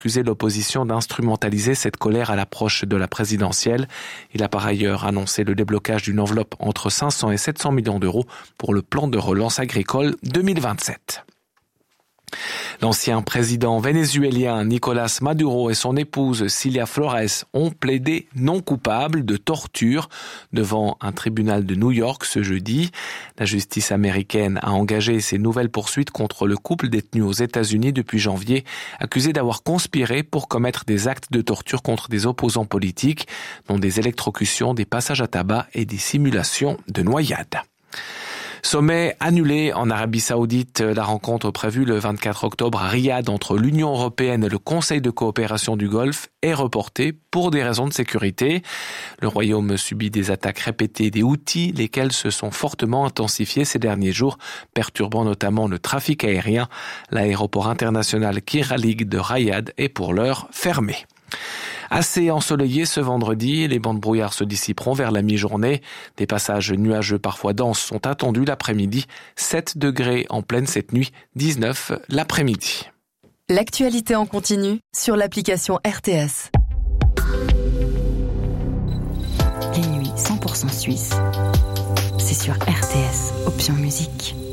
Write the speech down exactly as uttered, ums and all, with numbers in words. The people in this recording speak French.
accusé l'opposition d'instrumentaliser cette colère à l'approche de la présidentielle. Il a par ailleurs annoncé le déblocage d'une enveloppe entre cinq cents et sept cents millions d'euros pour le plan de relance agricole deux mille vingt-sept. L'ancien président vénézuélien Nicolás Maduro et son épouse Cilia Flores ont plaidé non coupables de torture devant un tribunal de New York ce jeudi. La justice américaine a engagé ses nouvelles poursuites contre le couple détenu aux États-Unis depuis janvier, accusé d'avoir conspiré pour commettre des actes de torture contre des opposants politiques, dont des électrocutions, des passages à tabac et des simulations de noyade. Sommet annulé en Arabie Saoudite. La rencontre prévue le vingt-quatre octobre à Riyad entre l'Union européenne et le Conseil de coopération du Golfe est reportée pour des raisons de sécurité. Le Royaume subit des attaques répétées des Houthis, lesquelles se sont fortement intensifiées ces derniers jours, perturbant notamment le trafic aérien. L'aéroport international Kiralig de Riyad est pour l'heure fermé. Assez ensoleillé ce vendredi, les bancs de brouillard se dissiperont vers la mi-journée. Des passages nuageux parfois denses sont attendus l'après-midi. sept degrés en pleine cette nuit, dix-neuf l'après-midi. L'actualité en continu sur l'application R T S. Les nuits cent pour cent suisses, c'est sur R T S, option musique.